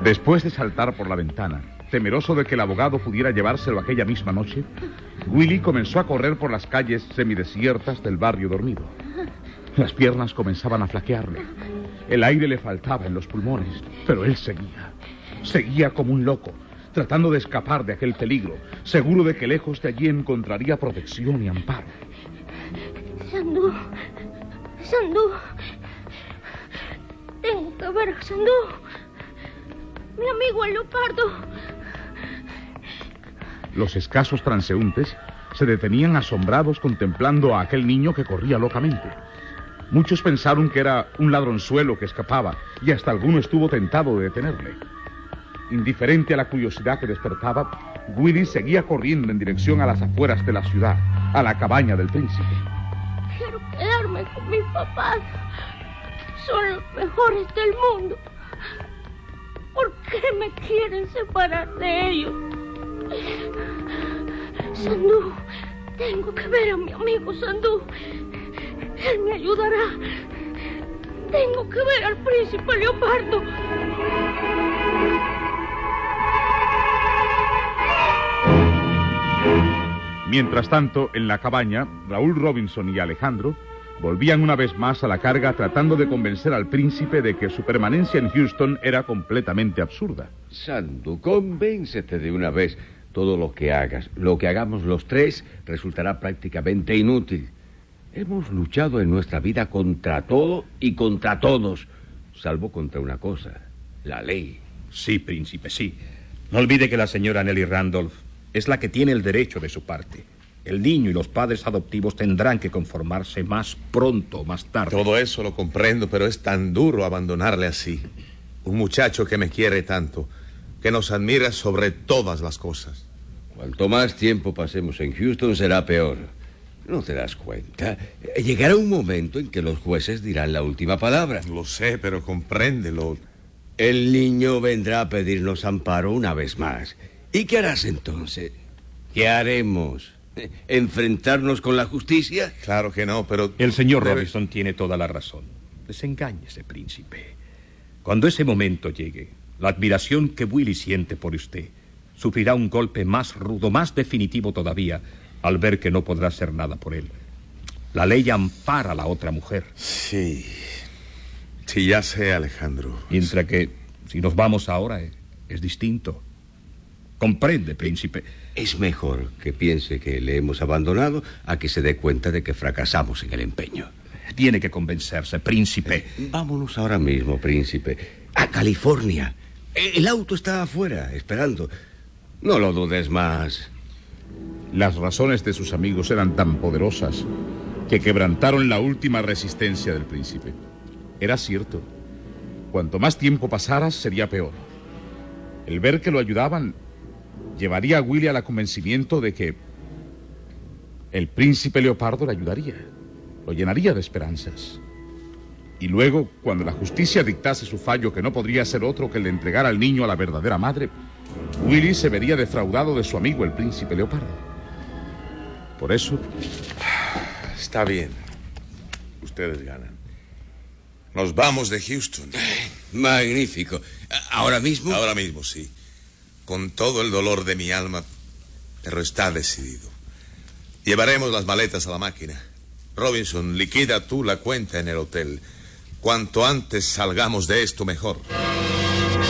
Después de saltar por la ventana, temeroso de que el abogado pudiera llevárselo aquella misma noche, Willy comenzó a correr por las calles semidesiertas del barrio dormido. Las piernas comenzaban a flaquearle. El aire le faltaba en los pulmones, pero él seguía como un loco, tratando de escapar de aquel peligro, seguro de que lejos de allí encontraría protección y amparo. Sandú, tengo que ver a Sandú, mi amigo el leopardo. Los escasos transeúntes se detenían asombrados contemplando a aquel niño que corría locamente. Muchos pensaron que era un ladronzuelo que escapaba y hasta alguno estuvo tentado de detenerle. Indiferente a la curiosidad que despertaba, Willy seguía corriendo en dirección a las afueras de la ciudad, a la cabaña del príncipe. Quiero quedarme con mis papás. Son los mejores del mundo. ¿Por qué me quieren separar de ellos? Sandú, tengo que ver a mi amigo Sandú. Él me ayudará. Tengo que ver al príncipe Leopardo. Mientras tanto, en la cabaña, Raúl Robinson y Alejandro volvían una vez más a la carga tratando de convencer al príncipe de que su permanencia en Houston era completamente absurda. Sandú, convéncete de una vez. Todo lo que hagas, lo que hagamos los tres, resultará prácticamente inútil. Hemos luchado en nuestra vida contra todo y contra todos, salvo contra una cosa, la ley. Sí, príncipe, sí. No olvide que la señora Nelly Randolph es la que tiene el derecho de su parte. El niño y los padres adoptivos tendrán que conformarse más pronto o más tarde. Todo eso lo comprendo, pero es tan duro abandonarle así. Un muchacho que me quiere tanto, que nos admira sobre todas las cosas. Cuanto más tiempo pasemos en Houston, será peor. ¿No te das cuenta? Llegará un momento en que los jueces dirán la última palabra. Lo sé, pero compréndelo. El niño vendrá a pedirnos amparo una vez más. ¿Y qué harás entonces? ¿Qué haremos? ¿Enfrentarnos con la justicia? Claro que no, pero... El señor Robinson tiene toda la razón. Desengáñese, príncipe. Cuando ese momento llegue, la admiración que Willy siente por usted sufrirá un golpe más rudo, más definitivo todavía, al ver que no podrá hacer nada por él. La ley ampara a la otra mujer. Sí, ya sé, Alejandro. Mientras que, si nos vamos ahora, es distinto. Comprende, príncipe. Es mejor que piense que le hemos abandonado a que se dé cuenta de que fracasamos en el empeño. Tiene que convencerse, príncipe. Vámonos ahora mismo, príncipe, a California. El auto está afuera, esperando. No lo dudes más. Las razones de sus amigos eran tan poderosas que quebrantaron la última resistencia del príncipe. Era cierto. Cuanto más tiempo pasara, sería peor. El ver que lo ayudaban llevaría a Willy al convencimiento de que el príncipe Leopardo le ayudaría, lo llenaría de esperanzas. Y luego, cuando la justicia dictase su fallo, que no podría ser otro que el de entregar al niño a la verdadera madre, Willy se vería defraudado de su amigo el príncipe Leopardo. Por eso... Está bien. Ustedes ganan. Nos vamos de Houston. Magnífico. ¿Ahora mismo? Ahora mismo, sí. Con todo el dolor de mi alma, pero está decidido. Llevaremos las maletas a la máquina. Robinson, liquida tú la cuenta en el hotel. Cuanto antes salgamos de esto, mejor.